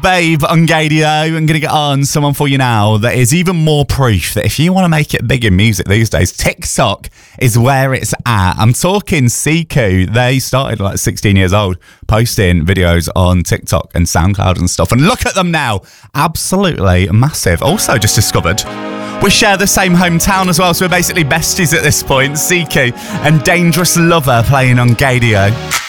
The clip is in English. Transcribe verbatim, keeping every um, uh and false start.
Babe on Gadio. I'm going to get on someone for you now that is even more proof that if you want to make it big in music these days, TikTok is where it's at. I'm talking Siku. They started like sixteen years old posting videos on TikTok and SoundCloud and stuff. And look at them now. Absolutely massive. Also just discovered we share the same hometown as well, so we're basically besties at this point. Siku and Dangerous Lover playing on Gadio.